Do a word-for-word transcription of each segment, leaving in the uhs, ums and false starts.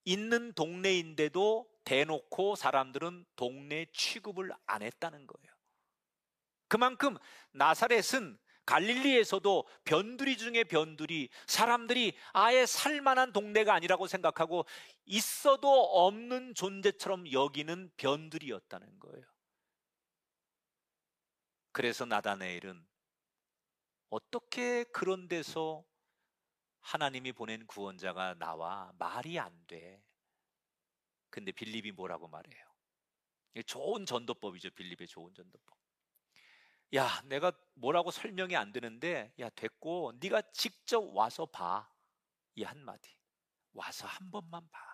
있는 동네인데도 대놓고 사람들은 동네 취급을 안 했다는 거예요. 그만큼 나사렛은 갈릴리에서도 변두리 중에 변두리, 사람들이 아예 살만한 동네가 아니라고 생각하고 있어도 없는 존재처럼 여기는 변두리였다는 거예요. 그래서 나다나엘은 어떻게 그런 데서 하나님이 보낸 구원자가 나와? 말이 안 돼. 근데 빌립이 뭐라고 말해요? 이게 좋은 전도법이죠. 빌립의 좋은 전도법. 야, 내가 뭐라고 설명이 안 되는데, 야, 됐고 네가 직접 와서 봐. 이 한마디. 와서 한 번만 봐.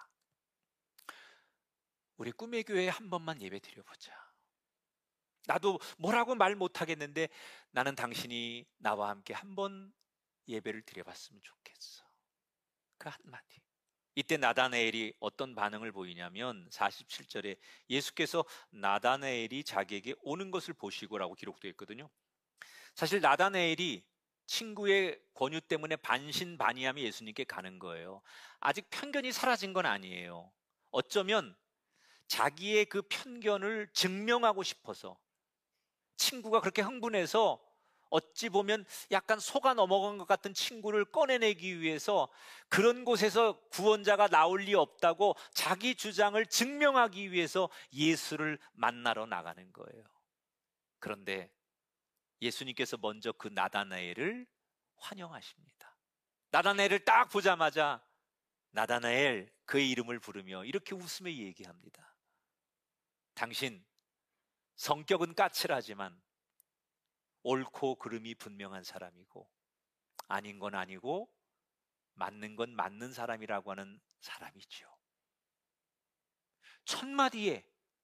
우리 꿈의 교회에 한 번만 예배 드려보자. 나도 뭐라고 말 못하겠는데 나는 당신이 나와 함께 한 번 예배를 드려봤으면 좋겠어. 그 한마디. 이때 나다나엘이 어떤 반응을 보이냐면 사십칠 절에 예수께서 나다나엘이 자기에게 오는 것을 보시고라고 기록되어 있거든요. 사실 나다나엘이 친구의 권유 때문에 반신반의하며 예수님께 가는 거예요. 아직 편견이 사라진 건 아니에요. 어쩌면 자기의 그 편견을 증명하고 싶어서, 친구가 그렇게 흥분해서 어찌 보면 약간 속아 넘어간 것 같은 친구를 꺼내내기 위해서 그런 곳에서 구원자가 나올 리 없다고 자기 주장을 증명하기 위해서 예수를 만나러 나가는 거예요. 그런데 예수님께서 먼저 그 나다나엘을 환영하십니다. 나다나엘을 딱 보자마자 나다나엘, 그의 이름을 부르며 이렇게 웃으며 얘기합니다. 당신 성격은 까칠하지만 옳고 그름이 분명한 사람이고 아닌 건 아니고 맞는 건 맞는 사람이라고 하는 사람이죠. 첫 마디에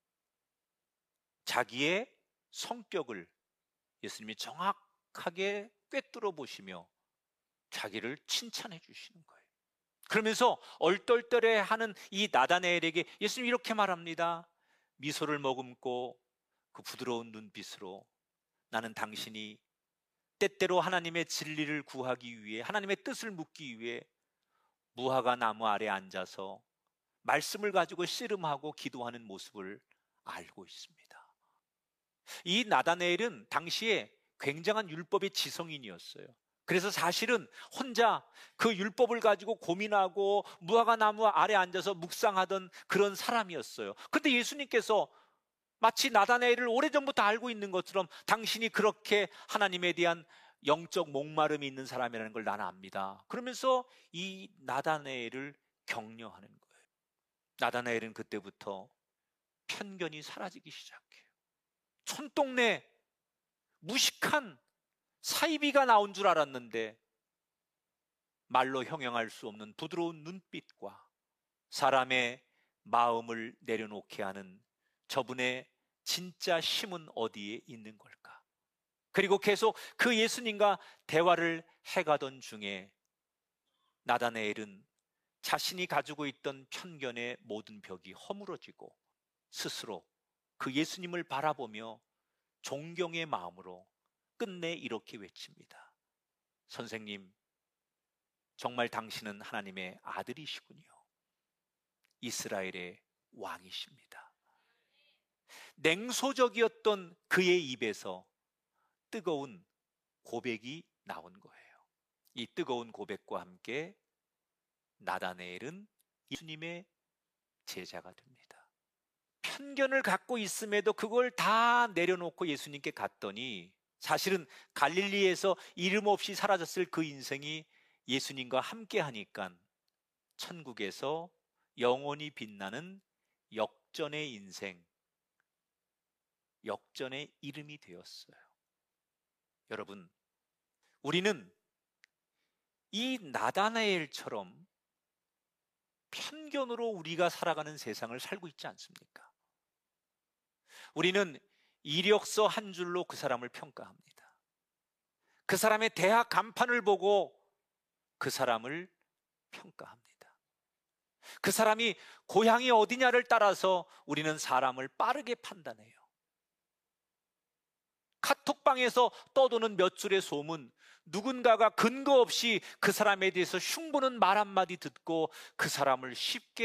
자기의 성격을 예수님이 정확하게 꿰뚫어 보시며 자기를 칭찬해 주시는 거예요. 그러면서 얼떨떨해하는 이 나다나엘에게 예수님이 이렇게 말합니다. 미소를 머금고 그 부드러운 눈빛으로 나는 당신이 때때로 하나님의 진리를 구하기 위해, 하나님의 뜻을 묻기 위해 무화과 나무 아래 앉아서 말씀을 가지고 씨름하고 기도하는 모습을 알고 있습니다. 이 나다나엘은 당시에 굉장한 율법의 지성인이었어요. 그래서 사실은 혼자 그 율법을 가지고 고민하고 무화과 나무 아래 앉아서 묵상하던 그런 사람이었어요. 그런데 예수님께서 마치 나다나엘을 오래전부터 알고 있는 것처럼 당신이 그렇게 하나님에 대한 영적 목마름이 있는 사람이라는 걸 나는 압니다. 그러면서 이 나다나엘을 격려하는 거예요. 나다나엘은 그때부터 편견이 사라지기 시작해요. 촌동네 무식한 사이비가 나온 줄 알았는데 말로 형용할 수 없는 부드러운 눈빛과 사람의 마음을 내려놓게 하는 저분의 진짜 힘은 어디에 있는 걸까? 그리고 계속 그 예수님과 대화를 해가던 중에 나다나엘은 자신이 가지고 있던 편견의 모든 벽이 허물어지고 스스로 그 예수님을 바라보며 존경의 마음으로 끝내 이렇게 외칩니다. 선생님, 정말 당신은 하나님의 아들이시군요. 이스라엘의 왕이십니다. 냉소적이었던 그의 입에서 뜨거운 고백이 나온 거예요. 이 뜨거운 고백과 함께 나다나엘은 예수님의 제자가 됩니다. 편견을 갖고 있음에도 그걸 다 내려놓고 예수님께 갔더니 사실은 갈릴리에서 이름 없이 사라졌을 그 인생이 예수님과 함께 하니까 천국에서 영원히 빛나는 역전의 인생, 역전의 이름이 되었어요. 여러분, 우리는 이 나다나엘처럼 편견으로 우리가 살아가는 세상을 살고 있지 않습니까? 우리는 이력서 한 줄로 그 사람을 평가합니다. 그 사람의 대학 간판을 보고 그 사람을 평가합니다. 그 사람이 고향이 어디냐를 따라서 우리는 사람을 빠르게 판단해요. 카톡방에서 떠도는 몇 줄의 소문, 누군가가 근거 없이 그 사람에 대해서 흉보는 말 한마디 듣고 그 사람을 쉽게